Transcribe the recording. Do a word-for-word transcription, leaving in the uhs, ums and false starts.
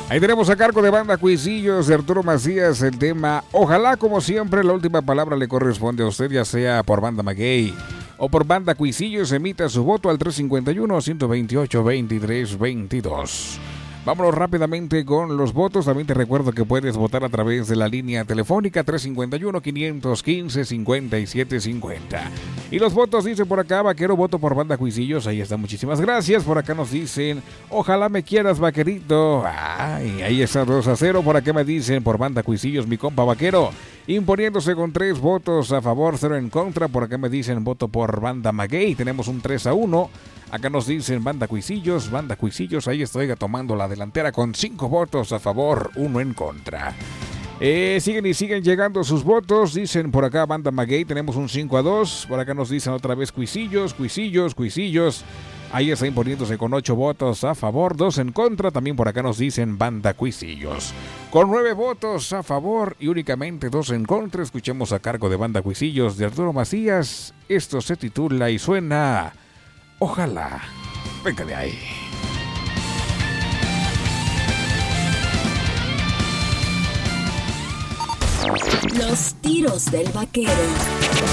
Ahí tenemos a cargo de Banda Cuisillos de Arturo Macías el tema Ojalá. Como siempre, la última palabra le corresponde a usted, ya sea por Banda Maguey o por Banda Cuisillos. Emita su voto al tres cincuenta y uno, ciento veintiocho, veintitrés veintidós. Vámonos rápidamente con los votos. También te recuerdo que puedes votar a través de la línea telefónica tres cincuenta y uno, quinientos quince, cincuenta y siete cincuenta. Y los votos, dice por acá, Vaquero, voto por Banda Cuisillos. Ahí está, muchísimas gracias. Por acá nos dicen, ojalá me quieras, Vaquerito. Ay, ahí está, dos a cero. Por acá me dicen, por Banda Cuisillos, mi compa Vaquero, imponiéndose con tres votos a favor, cero en contra. Por acá me dicen, voto por Banda Maguey. Tenemos un tres a uno. Acá nos dicen Banda Cuisillos, Banda Cuisillos, ahí estoy tomando la delantera con cinco votos a favor, uno en contra. Eh, siguen y siguen llegando sus votos, dicen por acá Banda Maguey, tenemos un cinco a dos, por acá nos dicen otra vez Cuisillos, Cuisillos, Cuisillos, ahí está imponiéndose con ocho votos a favor, dos en contra, también por acá nos dicen Banda Cuisillos. Con nueve votos a favor y únicamente dos en contra, escuchemos a cargo de Banda Cuisillos de Arturo Macías, esto se titula y suena... Ojalá. Venga de ahí. Los tiros del vaquero.